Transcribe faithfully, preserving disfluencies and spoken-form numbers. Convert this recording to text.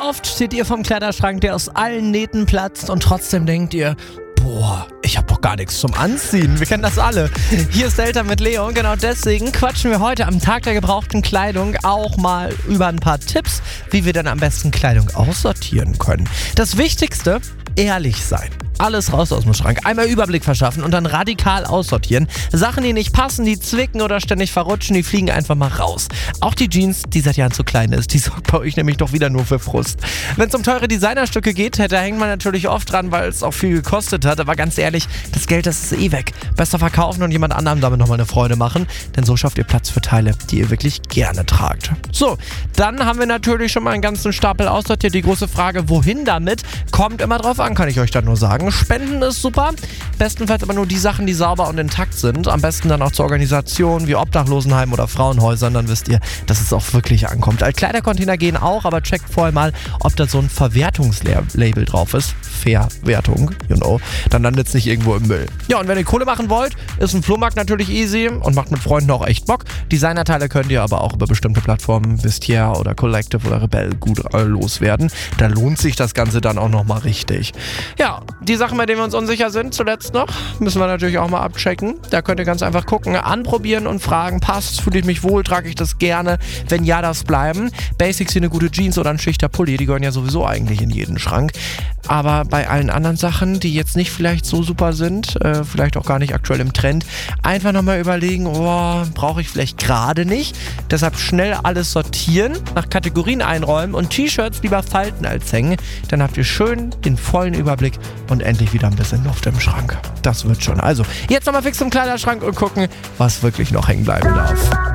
oft steht ihr vom Kleiderschrank, der aus allen Nähten platzt und trotzdem denkt ihr, boah, ich hab doch gar nichts zum Anziehen. Wir kennen das alle. Hier ist Delta mit Leo und genau deswegen quatschen wir heute am Tag der gebrauchten Kleidung auch mal über ein paar Tipps, wie wir dann am besten Kleidung aussortieren können. Das Wichtigste, ehrlich sein. Alles raus aus dem Schrank, einmal Überblick verschaffen und dann radikal aussortieren. Sachen, die nicht passen, die zwicken oder ständig verrutschen, die fliegen einfach mal raus. Auch die Jeans, die seit Jahren zu klein ist, die sorgt bei euch nämlich doch wieder nur für Frust. Wenn es um teure Designerstücke geht, da hängt man natürlich oft dran, weil es auch viel gekostet hat. Aber ganz ehrlich, das Geld, das ist eh weg. Besser verkaufen und jemand anderem damit nochmal eine Freude machen, denn so schafft ihr Platz für Teile, die ihr wirklich gerne tragt. So, dann haben wir natürlich schon mal einen ganzen Stapel aussortiert. Die große Frage, wohin damit, kommt immer drauf an, kann ich euch dann nur sagen. Spenden ist super, bestenfalls aber nur die Sachen, die sauber und intakt sind. Am besten dann auch zur Organisation wie Obdachlosenheim oder Frauenhäusern, dann wisst ihr, dass es auch wirklich ankommt. Altkleidercontainer gehen auch, aber checkt vorher mal, ob da so ein Verwertungslabel drauf ist. Verwertung, you know. Dann landet es nicht irgendwo im Müll. Ja, und wenn ihr Kohle machen wollt, ist ein Flohmarkt natürlich easy und macht mit Freunden auch echt Bock. Designerteile könnt ihr aber auch über bestimmte Plattformen, Vestiaire oder Collective oder Rebell, gut äh, loswerden. Da lohnt sich das Ganze dann auch nochmal richtig. Ja, die Sachen, bei denen wir uns unsicher sind, zuletzt noch, müssen wir natürlich auch mal abchecken. Da könnt ihr ganz einfach gucken, anprobieren und fragen, passt, fühle ich mich wohl, trage ich das gerne? Wenn ja, das bleiben. Basics wie eine gute Jeans oder ein schlichter Pulli, die gehören ja sowieso eigentlich in jeden Schrank. Aber bei allen anderen Sachen, die jetzt nicht vielleicht so super sind, äh, vielleicht auch gar nicht aktuell im Trend, einfach nochmal überlegen, oh, brauche ich vielleicht gerade nicht. Deshalb schnell alles sortieren, nach Kategorien einräumen und T-Shirts lieber falten als hängen. Dann habt ihr schön den vollen Überblick und endlich wieder ein bisschen Luft im Schrank. Das wird schon. Also, jetzt nochmal fix im Kleiderschrank und gucken, was wirklich noch hängen bleiben darf.